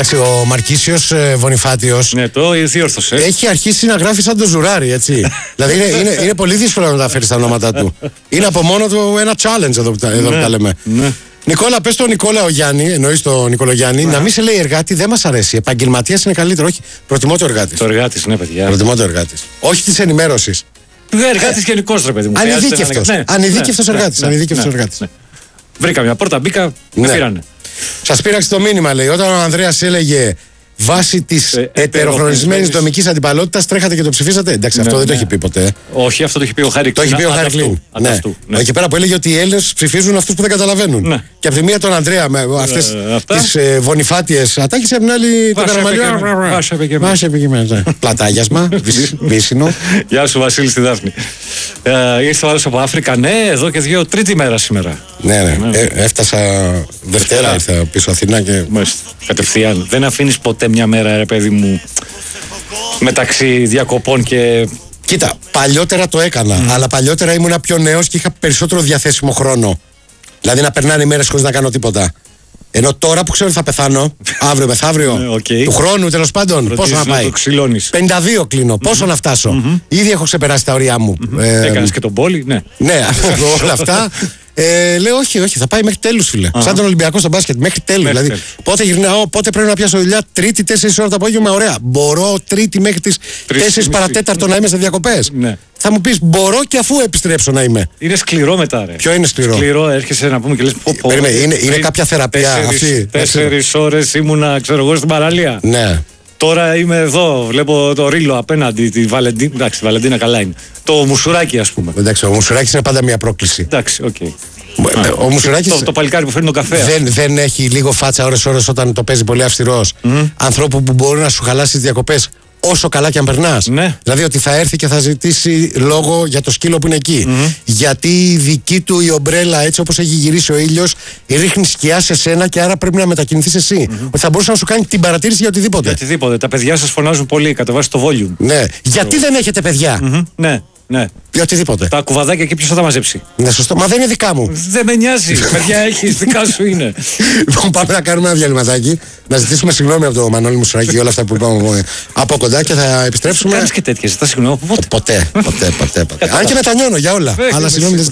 Εντάξει, ο Μαρκίσιος Βονιφάτιος. Ναι, το διόρθωσε. Έχει αρχίσει να γράφει σαν το Ζουράρι, έτσι. Δηλαδή είναι πολύ δύσκολο να μεταφέρει τα ονόματα του. Είναι από μόνο του ένα challenge εδώ που τα λέμε. Ναι. Νικόλα, πες τον Νικόλα ο Γιάννη, εννοείς τον Νικολογιάννη, να μην σε λέει εργάτη, δεν μας αρέσει. Επαγγελματίας είναι καλύτερο, όχι. Προτιμώ το εργάτης. Το εργάτης, ναι, παιδιά. Προτιμώ το εργάτης. Όχι της ενημέρωσης. Εργάτης γενικός, ρε παιδί μου. Ανειδίκευτος εργάτης. Βρήκα μια πόρτα, μπήκα, με πήρανε. Σας πήραξε το μήνυμα, λέει. Όταν ο Ανδρέας έλεγε βάσει της ετεροχρονισμένης δομικής αντιπαλότητας, τρέχατε και το ψηφίσατε. Εντάξει, αυτό δεν το έχει πει ποτέ. Όχι, αυτό το έχει πει ο Χάρη. Το έχει πει ο Χάρη Κλίν. Εκεί πέρα που έλεγε ότι οι Έλληνες ψηφίζουν αυτούς που δεν καταλαβαίνουν. Και από τη μία τον Ανδρέα με αυτές τις βονιφάτιες ατάκες, από την άλλη τον Καραμαλιό. Βάσε και μέσα. Πλατάγιασμα, βύσινο. Γεια σου, Βασίλη στη Δάφνη. Ήρθε ο άλλος από Αφρικα, ναι, εδώ και δύο, τρίτη μέρα σήμερα. Ναι. Έφτασα Δευτέρα, ήρθα πίσω Αθηνά και. Κατευθείαν. Δεν αφήνεις ποτέ μια μέρα, ρε παιδί μου, μεταξύ διακοπών και. Κοίτα, παλιότερα το έκανα, αλλά παλιότερα ήμουνα πιο νέος και είχα περισσότερο διαθέσιμο χρόνο. Δηλαδή να περνάνε οι μέρες χωρίς να κάνω τίποτα. Ενώ τώρα που ξέρω ότι θα πεθάνω, αύριο μεθαύριο, του χρόνου τέλος πάντων, πόσο να πάει. 52 κλείνω, πόσο να φτάσω. Ήδη έχω ξεπεράσει τα ωριά μου. Έκανες και τον πόλη, ναι. Ναι, όλα αυτά. Λέω όχι, θα πάει μέχρι τέλους, φίλε. Σαν τον Ολυμπιακό στο μπάσκετ, μέχρι τέλους. Δηλαδή, πότε γυρνάω, πότε πρέπει να πιάσω δουλειά, Τρίτη, 4 ώρα το απόγευμα, ωραία. Μπορώ Τρίτη μέχρι τις 4 παρατέταρτο να είμαι σε διακοπές. Ναι. Θα μου πεις, μπορώ και αφού επιστρέψω να είμαι. Είναι σκληρό μετά, ρε. Ποιο είναι σκληρό? Σκληρό, έρχεσαι να πούμε και λες. Είναι κάποια θεραπεία αυτή. 4 ώρες ήμουνα, ξέρω εγώ, στην παραλία. Ναι. Τώρα είμαι εδώ, βλέπω το Ρίλο απέναντι, τη Βαλεντίνα. Εντάξει, τη Βαλεντίνα καλά είναι. Το Μουσουράκι, ας πούμε. Εντάξει, ο Μουσουράκης είναι πάντα μια πρόκληση. Εντάξει, οκ. Ο Μουσουράκης το παλικάρι που φέρνει τον καφέ. Δεν έχει λίγο φάτσα ώρες όταν το παίζει πολύ αυστηρός. Ανθρώπου που μπορεί να σου χαλάσει τις διακοπές όσο καλά και αν περνάς. Ναι. Δηλαδή ότι θα έρθει και θα ζητήσει λόγο για το σκύλο που είναι εκεί. Γιατί η δική του η ομπρέλα, έτσι όπως έχει γυρίσει ο ήλιος, ρίχνει σκιά σε σένα και άρα πρέπει να μετακινηθείς εσύ. Ότι θα μπορούσε να σου κάνει την παρατήρηση για οτιδήποτε. Για οτιδήποτε. Τα παιδιά σας φωνάζουν πολύ, κατεβάστε το volume. Ναι. Γιατί δεν έχετε παιδιά? Ναι. Για οτιδήποτε. Τα κουβαδάκια εκεί ποιος θα τα μαζέψει? Ναι, σωστό. Μα δεν είναι δικά μου. Δεν με νοιάζει. Παιδιά έχεις, δικά σου είναι. Λοιπόν, πάμε να κάνουμε ένα διαλυματάκι. Να ζητήσουμε συγγνώμη από τον Μανώλη Μουσουράκη και όλα αυτά που είπαμε από κοντά και θα επιστρέψουμε. Κάνεις και τέτοια, ζητάς συγγνώμη από πότε? Ποτέ. Αν και μετανιώνω για όλα. Αλλά συγγνώμη δεν